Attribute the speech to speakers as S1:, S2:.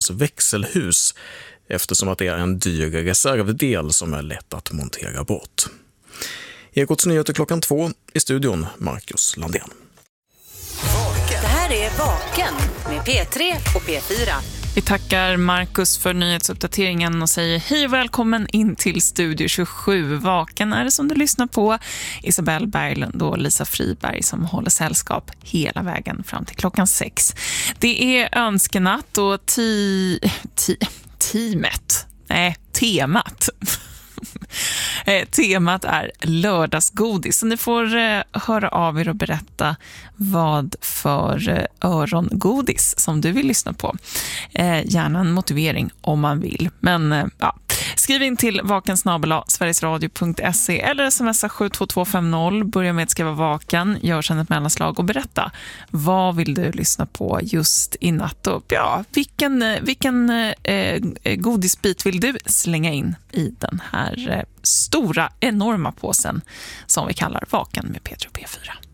S1: kallas växelhus eftersom att det är en dyr reservdel som är lätt att montera bort. Ekots nyheter 2:00 i studion, Marcus Landén.
S2: Det här är Vaken med P3 och P4.
S3: Vi tackar Marcus för nyhetsuppdateringen och säger hej och välkommen in till Studio 27. Vaken är det som du lyssnar på. Isabelle Berglund och Lisa Friberg som håller sällskap hela vägen fram till 6. Det är önskenatt och temat. Temat är lördagsgodis. Så ni får höra av er och berätta vad för örongodis som du vill lyssna på. Gärna en motivering om man vill. Men skriv in till vakensnabel@sverigesradio.se eller smsa 72250. Börja med att skriva vaken, gör sedan ett mellanslag och berätta vad vill du lyssna på just i natt. Och vilken godisbit vill du slänga in i den här stora, enorma påsen som vi kallar Vaken med P3 och P4.